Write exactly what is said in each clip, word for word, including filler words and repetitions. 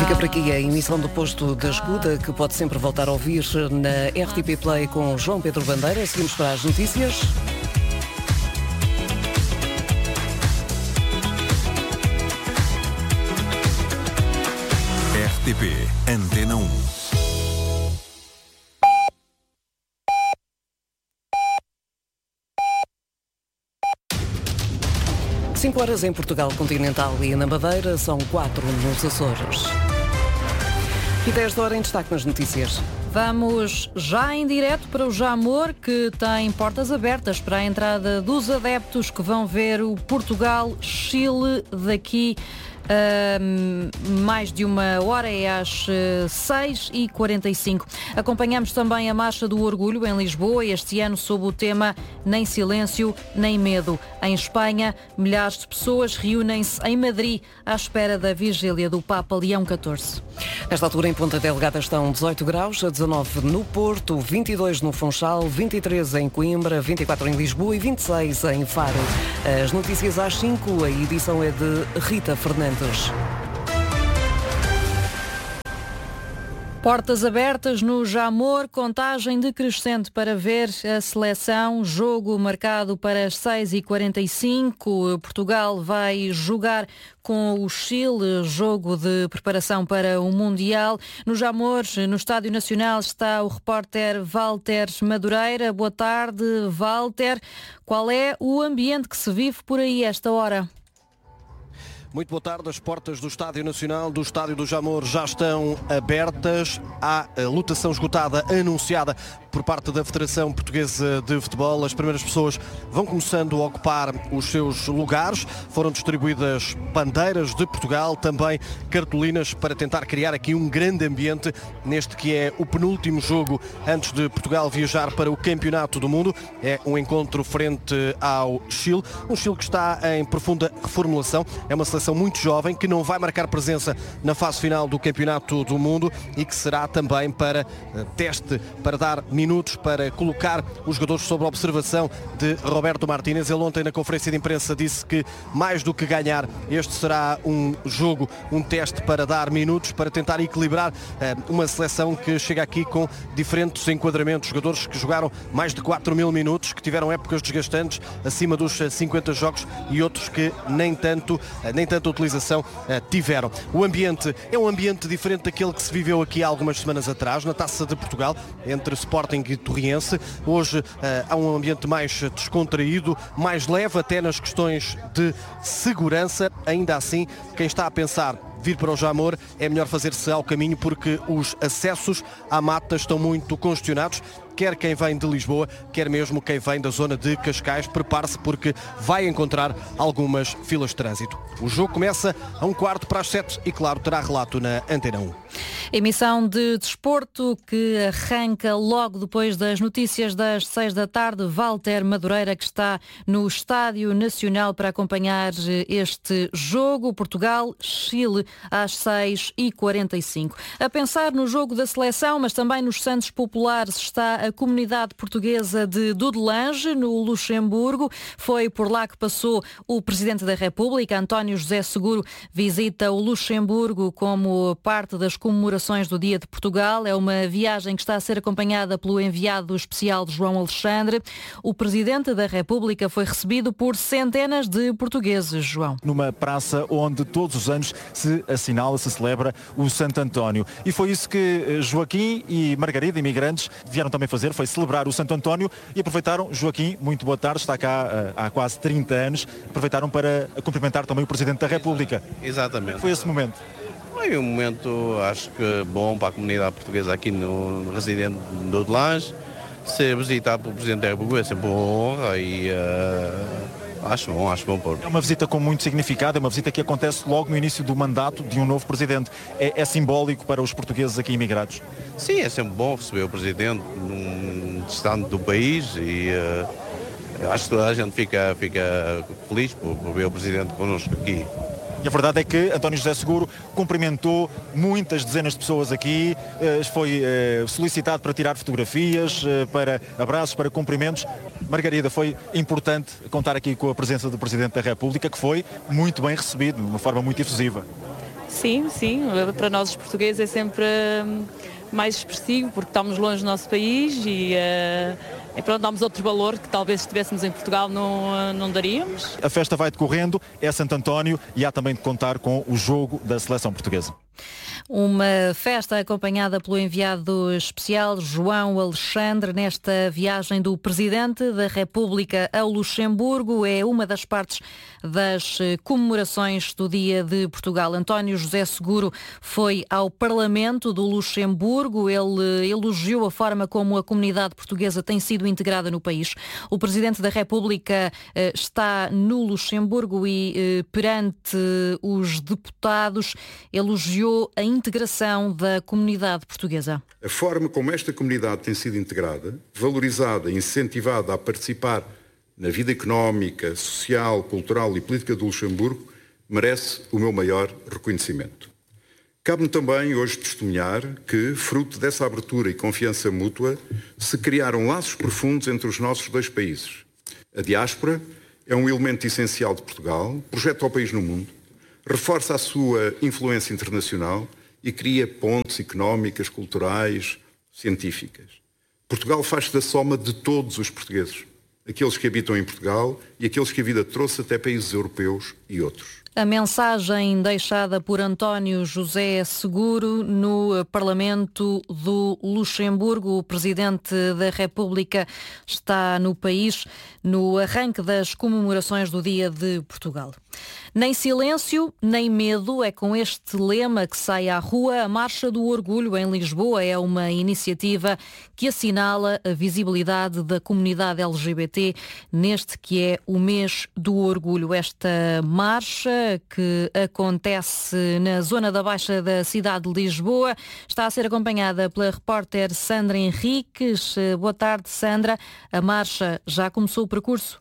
Fica por aqui a emissão do Posto da Escuta, que pode sempre voltar a ouvir na R T P Play com João Pedro Bandeira. Seguimos para as notícias. R T P Antena um. cinco horas em Portugal continental e na Madeira, são quatro nos Açores. E dez da hora em destaque nas notícias. Vamos já em direto para o Jamor, que tem portas abertas para a entrada dos adeptos que vão ver o Portugal-Chile daqui Uh, mais de uma hora, é às uh, seis e quarenta e cinco. Acompanhamos também a Marcha do Orgulho em Lisboa, este ano sob o tema Nem Silêncio, Nem Medo. Em Espanha, milhares de pessoas reúnem-se em Madrid à espera da vigília do Papa Leão catorze. Nesta altura, em Ponta Delgada, estão dezoito graus, dezanove no Porto, vinte e dois no Funchal, vinte e três em Coimbra, vinte e quatro em Lisboa e vinte e seis em Faro. As notícias às cinco, a edição é de Rita Fernandes. Portas abertas no Jamor, contagem decrescente para ver a seleção, jogo marcado para as seis e quarenta e cinco. Portugal vai jogar com o Chile, jogo de preparação para o Mundial. No Jamor, no Estádio Nacional, está o repórter Walter Madureira. Boa tarde, Walter. Qual é o ambiente que se vive por aí esta hora? Muito boa tarde. As portas do Estádio Nacional, do Estádio do Jamor, já estão abertas. Há a lotação esgotada anunciada por parte da Federação Portuguesa de Futebol. As primeiras pessoas vão começando a ocupar os seus lugares. Foram distribuídas bandeiras de Portugal, também cartolinas, para tentar criar aqui um grande ambiente neste que é o penúltimo jogo antes de Portugal viajar para o Campeonato do Mundo. É um encontro frente ao Chile, um Chile que está em profunda reformulação. É uma seleção muito jovem que não vai marcar presença na fase final do Campeonato do Mundo e que será também para teste, para dar minutos, para colocar os jogadores sob observação de Roberto Martínez. Ele ontem na conferência de imprensa disse que mais do que ganhar, este será um jogo, um teste para dar minutos, para tentar equilibrar uma seleção que chega aqui com diferentes enquadramentos, jogadores que jogaram mais de quatro mil minutos, que tiveram épocas desgastantes acima dos cinquenta jogos e outros que nem tanto, nem tanto tanta utilização uh, tiveram. O ambiente é um ambiente diferente daquele que se viveu aqui há algumas semanas atrás, na Taça de Portugal, entre Sporting e Torriense. Hoje uh, há um ambiente mais descontraído, mais leve até nas questões de segurança. Ainda assim, quem está a pensar vir para o Jamor é melhor fazer-se ao caminho, porque os acessos à mata estão muito congestionados. Quer quem vem de Lisboa, quer mesmo quem vem da zona de Cascais, prepare-se porque vai encontrar algumas filas de trânsito. O jogo começa a um quarto para as sete e, claro, terá relato na Antena um. Emissão de desporto que arranca logo depois das notícias das seis da tarde. Walter Madureira, que está no Estádio Nacional para acompanhar este jogo. Portugal-Chile às seis e quarenta e cinco. A pensar no jogo da seleção, mas também nos Santos Populares, está a comunidade portuguesa de Dudelange, no Luxemburgo. Foi por lá que passou o Presidente da República. António José Seguro visita o Luxemburgo como parte das comemorações do Dia de Portugal. É uma viagem que está a ser acompanhada pelo enviado especial de João Alexandre. O Presidente da República foi recebido por centenas de portugueses, João. Numa praça onde todos os anos se assinala, se celebra o Santo António. E foi isso que Joaquim e Margarida, imigrantes, vieram também fazer, foi celebrar o Santo António e aproveitaram. Joaquim, muito boa tarde, está cá há quase trinta anos, aproveitaram para cumprimentar também o Presidente da República. Exatamente. Foi esse momento? Foi um momento, acho que bom para a comunidade portuguesa aqui no, no residente de Dudelange. Ser visitado pelo Presidente da República é sempre uma honra e uh, acho bom, acho bom por. É uma visita com muito significado, é uma visita que acontece logo no início do mandato de um novo Presidente. É, é simbólico para os portugueses aqui imigrados? Sim, é sempre bom receber o Presidente num distante do país e uh, acho que toda a gente fica, fica feliz por, por ver o Presidente connosco aqui. E a verdade é que António José Seguro cumprimentou muitas dezenas de pessoas aqui, foi solicitado para tirar fotografias, para abraços, para cumprimentos. Margarida, foi importante contar aqui com a presença do Presidente da República, que foi muito bem recebido, de uma forma muito efusiva. Sim, sim, para nós os portugueses é sempre hum, mais expressivo, porque estamos longe do nosso país e, uh, e pronto, damos outro valor que talvez se estivéssemos em Portugal não, uh, não daríamos. A festa vai decorrendo, é Santo António e há também de contar com o jogo da seleção portuguesa. Uma festa acompanhada pelo enviado especial João Alexandre nesta viagem do Presidente da República ao Luxemburgo. É uma das partes das comemorações do Dia de Portugal. António José Seguro foi ao Parlamento do Luxemburgo. Ele elogiou a forma como a comunidade portuguesa tem sido integrada no país. O Presidente da República eh, está no Luxemburgo e eh, perante os deputados elogiou a integração da comunidade portuguesa. A forma como esta comunidade tem sido integrada, valorizada, incentivada a participar na vida económica, social, cultural e política do Luxemburgo, merece o meu maior reconhecimento. Cabe-me também hoje testemunhar que, fruto dessa abertura e confiança mútua, se criaram laços profundos entre os nossos dois países. A diáspora é um elemento essencial de Portugal, projeta o país no mundo, reforça a sua influência internacional e cria pontes económicas, culturais, científicas. Portugal faz-se da soma de todos os portugueses, aqueles que habitam em Portugal e aqueles que a vida trouxe até países europeus e outros. A mensagem deixada por António José Seguro no Parlamento do Luxemburgo. O Presidente da República está no país no arranque das comemorações do Dia de Portugal. Nem silêncio, nem medo, é com este lema que sai à rua. A Marcha do Orgulho em Lisboa é uma iniciativa que assinala a visibilidade da comunidade L G B T neste que é o mês do orgulho. Esta marcha, que acontece na zona da Baixa da cidade de Lisboa, está a ser acompanhada pela repórter Sandra Henriques. Boa tarde, Sandra. A marcha já começou o percurso?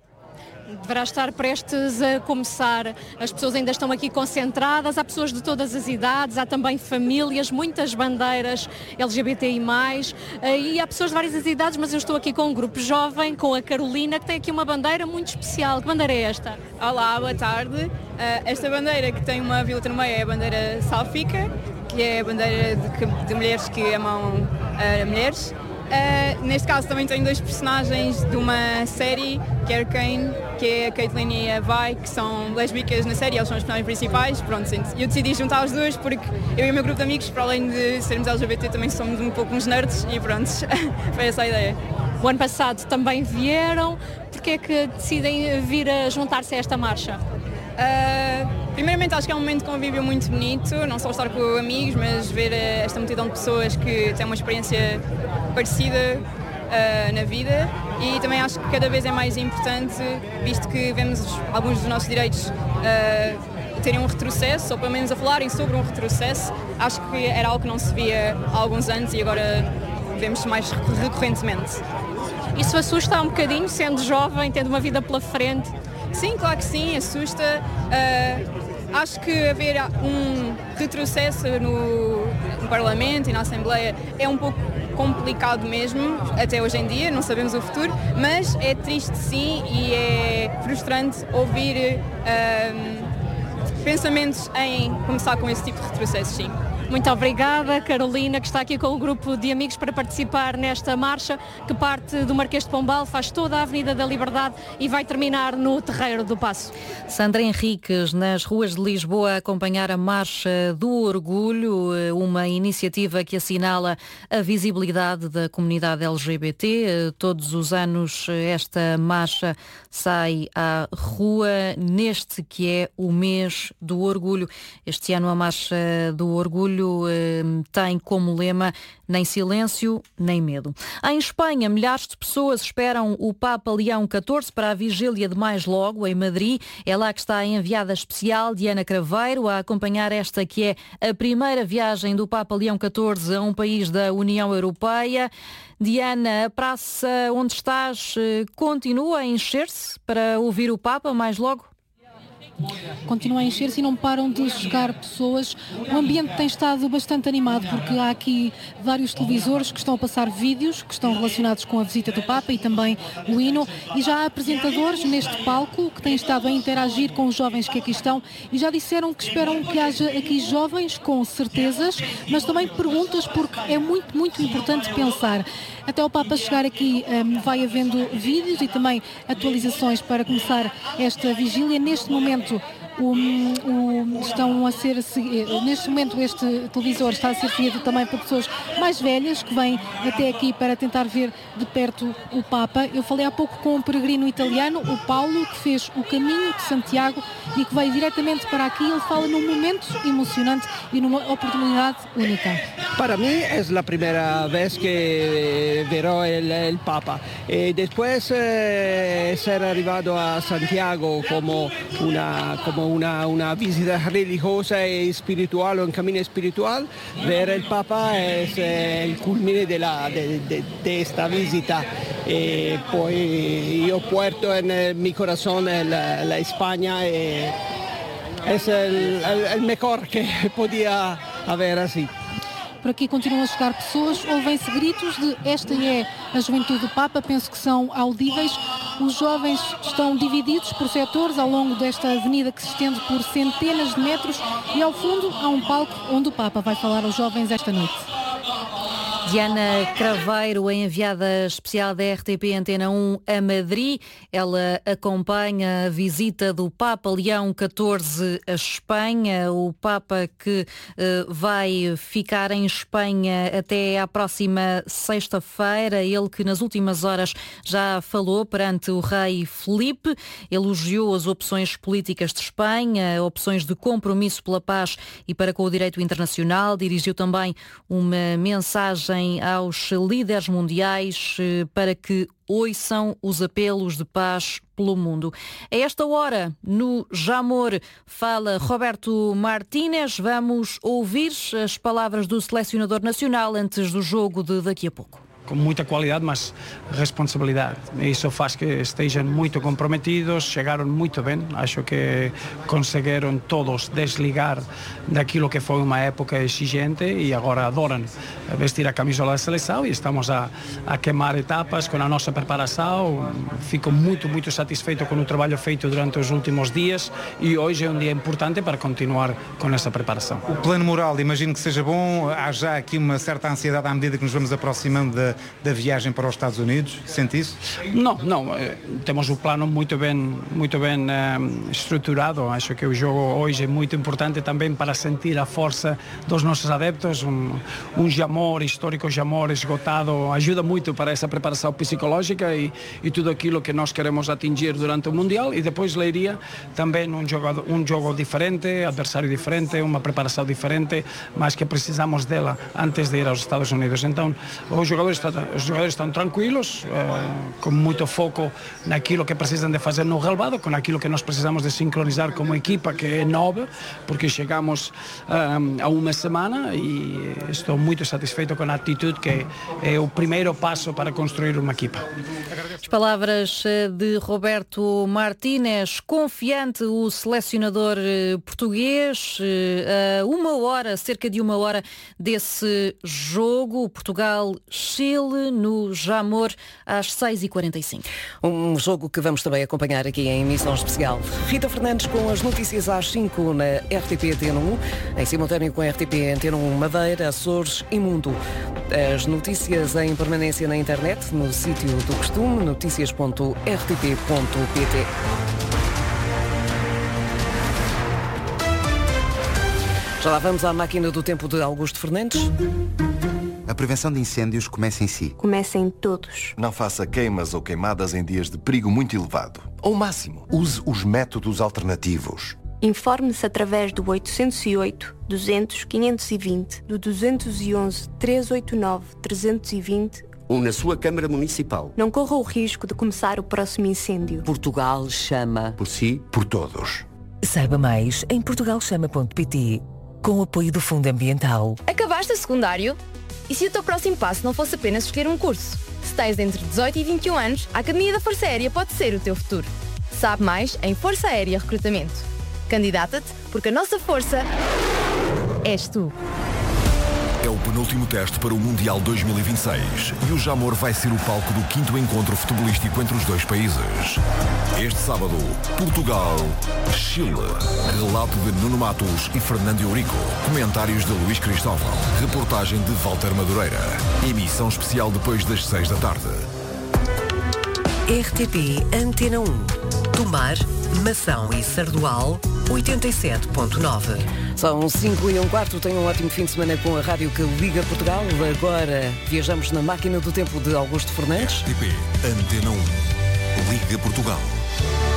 Deverá estar prestes a começar. As pessoas ainda estão aqui concentradas, há pessoas de todas as idades, há também famílias, muitas bandeiras L G B T I mais, e há pessoas de várias idades, mas eu estou aqui com um grupo jovem, com a Carolina, que tem aqui uma bandeira muito especial. Que bandeira é esta? Olá, boa tarde. Esta bandeira que tem uma violeta no meio é a bandeira sálfica, que é a bandeira de, de mulheres que amam uh, mulheres. Uh, neste caso também tenho dois personagens de uma série, que é Arcane, que é a Caitlyn e a Vi, que são lésbicas na série, eles são os personagens principais. Pronto, eu decidi juntar os dois porque eu e o meu grupo de amigos, para além de sermos L G B T, também somos um pouco uns nerds e pronto, foi essa a ideia. O ano passado também vieram, porque é que decidem vir a juntar-se a esta marcha? Uh, primeiramente acho que é um momento de convívio muito bonito, não só estar com amigos, mas ver esta multidão de pessoas que têm uma experiência parecida uh, na vida, e também acho que cada vez é mais importante, visto que vemos alguns dos nossos direitos uh, terem um retrocesso, ou pelo menos a falarem sobre um retrocesso. Acho que era algo que não se via há alguns anos e agora vemos mais recorrentemente. Isso assusta um bocadinho, sendo jovem, tendo uma vida pela frente? Sim, claro que sim, assusta. Uh, acho que haver um retrocesso no, no Parlamento e na Assembleia é um pouco complicado mesmo, até hoje em dia, não sabemos o futuro, mas é triste sim e é frustrante ouvir uh, pensamentos em começar com esse tipo de retrocesso, sim. Muito obrigada, Carolina, que está aqui com o grupo de amigos para participar nesta marcha que parte do Marquês de Pombal, faz toda a Avenida da Liberdade e vai terminar no Terreiro do Paço. Sandra Henriques, nas ruas de Lisboa, a acompanhar a Marcha do Orgulho, uma iniciativa que assinala a visibilidade da comunidade L G B T. Todos os anos esta marcha sai à rua neste que é o mês do orgulho. Este ano a Marcha do Orgulho tem como lema nem silêncio, nem medo. Em Espanha, milhares de pessoas esperam o Papa Leão catorze para a vigília de mais logo, em Madrid. É lá que está a enviada especial Diana Craveiro a acompanhar esta que é a primeira viagem do Papa Leão catorze a um país da União Europeia. Diana, a praça onde estás continua a encher-se para ouvir o Papa mais logo? Continua a encher-se e não param de chegar pessoas. O ambiente tem estado bastante animado porque há aqui vários televisores que estão a passar vídeos que estão relacionados com a visita do Papa e também o hino, e já há apresentadores neste palco que têm estado a interagir com os jovens que aqui estão e já disseram que esperam que haja aqui jovens com certezas, mas também perguntas, porque é muito, muito importante pensar. Até o Papa chegar aqui um, vai havendo vídeos e também atualizações para começar esta vigília. Neste momento o, o, estão a ser neste momento este televisor está a ser seguido também por pessoas mais velhas que vêm até aqui para tentar ver de perto o Papa. Eu falei há pouco com um peregrino italiano, o Paulo, que fez o caminho de Santiago e que veio diretamente para aqui. Ele fala num momento emocionante e numa oportunidade única. Para mí es la primera vez que veré el, el Papa. Y después eh, ser arribado a Santiago como una como una, una visita religiosa y espiritual o un camino espiritual, ver el Papa es eh, el culmine de, la, de, de, de esta visita. Y pues yo puerto en el, mi corazón la, la España y es el, el, el mejor que podía haber así. Por aqui continuam a chegar pessoas, ouvem-se gritos de esta é a juventude do Papa, penso que são audíveis. Os jovens estão divididos por setores ao longo desta avenida que se estende por centenas de metros e ao fundo há um palco onde o Papa vai falar aos jovens esta noite. Diana Craveiro, a enviada especial da R T P Antena um a Madrid. Ela acompanha a visita do Papa Leão catorze a Espanha. O Papa que uh, vai ficar em Espanha até à próxima sexta-feira. Ele que nas últimas horas já falou perante o rei Felipe. Elogiou as opções políticas de Espanha, opções de compromisso pela paz e para com o direito internacional. Dirigiu também uma mensagem aos líderes mundiais para que ouçam os apelos de paz pelo mundo. A esta hora, no Jamor, fala Roberto Martínez. Vamos ouvir as palavras do selecionador nacional antes do jogo de daqui a pouco. Com muita qualidade, mas responsabilidade. Isso faz que estejam muito comprometidos, chegaram muito bem. Acho que conseguiram todos desligar daquilo que foi uma época exigente e agora adoram vestir a camisola da seleção e estamos a, a queimar etapas com a nossa preparação. Fico muito, muito satisfeito com o trabalho feito durante os últimos dias e hoje é um dia importante para continuar com essa preparação. O plano moral, imagino que seja bom. Há já aqui uma certa ansiedade à medida que nos vamos aproximando da da viagem para os Estados Unidos? Sente isso? Não, não. Temos o plano muito bem, muito bem um, estruturado. Acho que o jogo hoje é muito importante também para sentir a força dos nossos adeptos. Um, um Jamor, histórico Jamor esgotado, ajuda muito para essa preparação psicológica e, e tudo aquilo que nós queremos atingir durante o Mundial. E depois Leiria também um jogo, um jogo diferente, adversário diferente, uma preparação diferente, mas que precisamos dela antes de ir aos Estados Unidos. Então, os jogadores Os jogadores estão tranquilos, uh, com muito foco naquilo que precisam de fazer no relvado, com aquilo que nós precisamos de sincronizar como equipa, que é nova, porque chegamos uh, a uma semana e estou muito satisfeito com a atitude que é o primeiro passo para construir uma equipa. As palavras de Roberto Martínez, confiante o selecionador português, a uma hora, cerca de uma hora desse jogo, Portugal-Chile, no Jamor, às seis e quarenta e cinco. Um jogo que vamos também acompanhar aqui em emissão especial. Rita Fernandes com as notícias às cinco na R T P Antena um, em simultâneo com a R T P Antena um Madeira, Açores e Mundo. As notícias em permanência na internet, no sítio do costume, notícias ponto r t p ponto p t. Já lá vamos à máquina do tempo de Augusto Fernandes. A prevenção de incêndios começa em si. Começa em todos. Não faça queimas ou queimadas em dias de perigo muito elevado. Ao máximo, use os métodos alternativos. Informe-se através do oitocentos e oito, duzentos, quinhentos e vinte, do duzentos e onze, trezentos e oitenta e nove, trezentos e vinte ou na sua Câmara Municipal. Não corra o risco de começar o próximo incêndio. Portugal chama. Por si, por todos. Saiba mais em portugal chama ponto p t, com o apoio do Fundo Ambiental. Acabaste o secundário? E se o teu próximo passo não fosse apenas escolher um curso? Se tens entre dezoito e vinte e um anos, a Academia da Força Aérea pode ser o teu futuro. Sabe mais em Força Aérea Recrutamento. Candidata-te, porque a nossa força és tu. É o penúltimo teste para o Mundial dois mil e vinte e seis e o Jamor vai ser o palco do quinto encontro futebolístico entre os dois países. Este sábado, Portugal-Chile. Relato de Nuno Matos e Fernando Eurico. Comentários de Luís Cristóvão. Reportagem de Walter Madureira. Emissão especial depois das seis da tarde. R T P Antena um. Tomar, Mação e Sardual, oitenta e sete ponto nove. São cinco e um quarto, tenham um ótimo fim de semana com a rádio que liga Portugal. Agora viajamos na máquina do tempo de Augusto Fernandes. R T P Antena um. Liga Portugal.